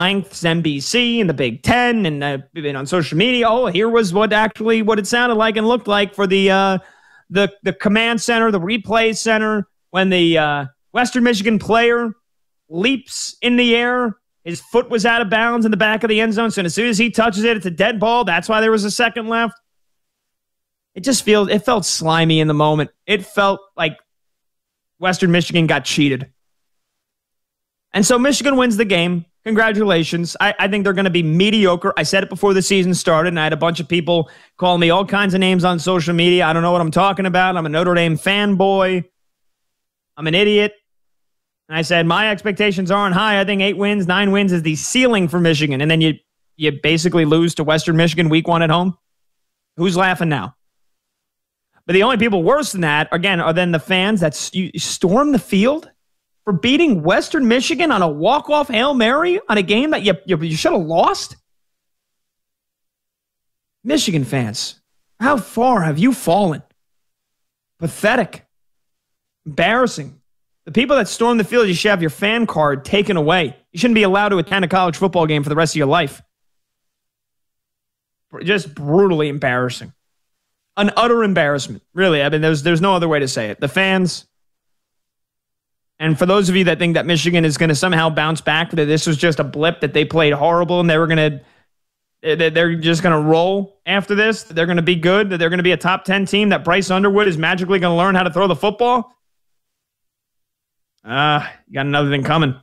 lengths, NBC and the Big Ten, and on social media. Oh, here was what it sounded like and looked like for the command center, the replay center, when the Western Michigan player leaps in the air. His foot was out of bounds in the back of the end zone, so as soon as he touches it, it's a dead ball. That's why there was a second left. It felt slimy in the moment. It felt like Western Michigan got cheated. And so Michigan wins the game. Congratulations. I think they're going to be mediocre. I said it before the season started, and I had a bunch of people calling me all kinds of names on social media. I don't know what I'm talking about. I'm a Notre Dame fanboy. I'm an idiot. And I said, my expectations aren't high. I think 8 wins, 9 wins is the ceiling for Michigan. And then you basically lose to Western Michigan week 1 at home. Who's laughing now? But the only people worse than that, again, are then the fans that storm the field for beating Western Michigan on a walk-off Hail Mary on a game that you should have lost. Michigan fans, how far have you fallen? Pathetic. Embarrassing. The people that storm the field, you should have your fan card taken away. You shouldn't be allowed to attend a college football game for the rest of your life. Just brutally embarrassing. An utter embarrassment. Really, I mean, there's no other way to say it. The fans, and for those of you that think that Michigan is going to somehow bounce back, that this was just a blip, that they played horrible and they're just going to roll after this, that they're going to be good, that they're going to be a top 10 team, that Bryce Underwood is magically going to learn how to throw the football. You got another thing coming.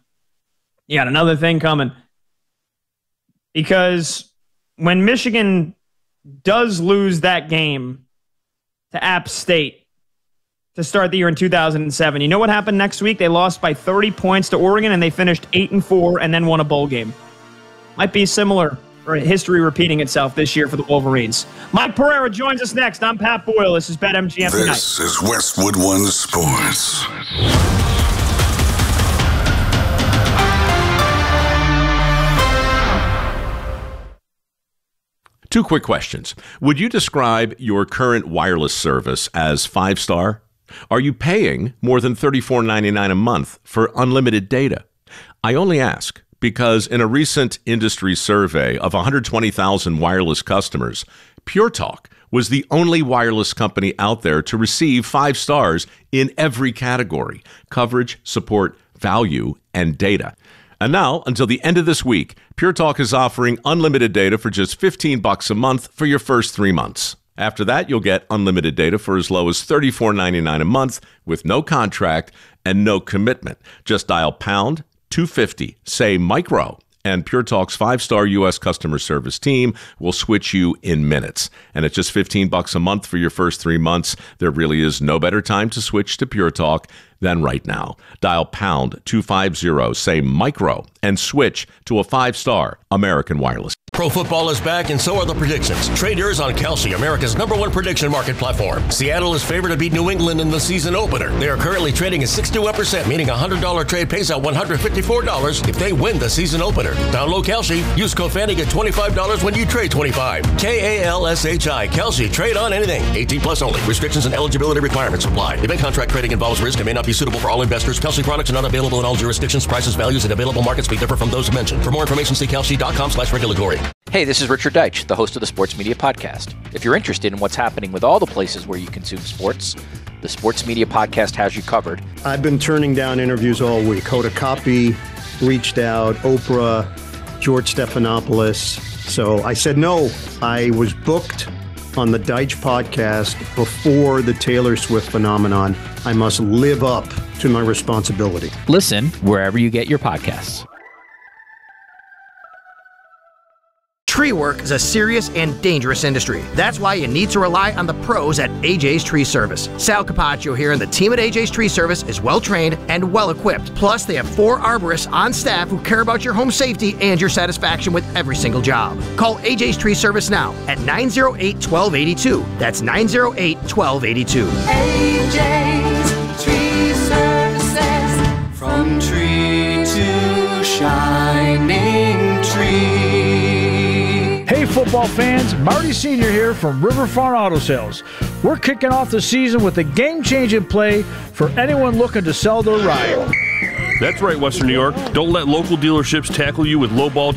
Because when Michigan does lose that game to App State to start the year in 2007, you know what happened next week? They lost by 30 points to Oregon, and they finished 8-4 and then won a bowl game. Might be similar, or history repeating itself this year for the Wolverines. Mike Pereira joins us next. I'm Pat Boyle. This is BetMGM Tonight. This is Westwood One Sports. 2 quick questions. Would you describe your current wireless service as 5-star? Are you paying more than $34.99 a month for unlimited data? I only ask because in a recent industry survey of 120,000 wireless customers, Pure Talk was the only wireless company out there to receive 5 stars in every category: coverage, support, value, and data. And now, until the end of this week, Pure Talk is offering unlimited data for just $15 a month for your first 3 months. After that, you'll get unlimited data for as low as $34.99 a month with no contract and no commitment. Just dial pound 250, say micro, and Pure Talk's 5-star U.S. customer service team will switch you in minutes. And at just $15 a month for your first 3 months, there really is no better time to switch to Pure Talk than right now. Dial pound 250, say micro, and switch to a 5-star American Wireless. Pro football is back, and so are the predictions. Trade yours on Kalshi, America's #1 prediction market platform. Seattle is favored to beat New England in the season opener. They are currently trading at 61%, meaning a $100 trade pays out $154 if they win the season opener. Download Kalshi. Use code FANNY, get $25 when you trade $25. KALSHI. Kalshi. Trade on anything. 18 plus only. Restrictions and eligibility requirements apply. Event contract trading involves risk and may not be suitable for all investors. Kalshi products are not available in all jurisdictions. Prices, values, and available markets may differ from those mentioned. For more information, see kalshi.com/regulatory. Hey, this is Richard Deitch, the host of the Sports Media Podcast. If you're interested in what's happening with all the places where you consume sports, the Sports Media Podcast has you covered. I've been turning down interviews all week. Hoda Kotb reached out, Oprah, George Stephanopoulos. So I said no. I was booked on the Deitch podcast before the Taylor Swift phenomenon. I must live up to my responsibility. Listen wherever you get your podcasts. Tree work is a serious and dangerous industry. That's why you need to rely on the pros at AJ's Tree Service. Sal Capaccio here, and the team at AJ's Tree Service is well-trained and well-equipped. Plus, they have 4 arborists on staff who care about your home safety and your satisfaction with every single job. Call AJ's Tree Service now at 908-1282. That's 908-1282. AJ's Tree Services, from tree to shining tree. Hey football fans, Marty Sr. here from Riverfront Auto Sales. We're kicking off the season with a game-changing play for anyone looking to sell their ride. That's right, Western New York. Don't let local dealerships tackle you with lowball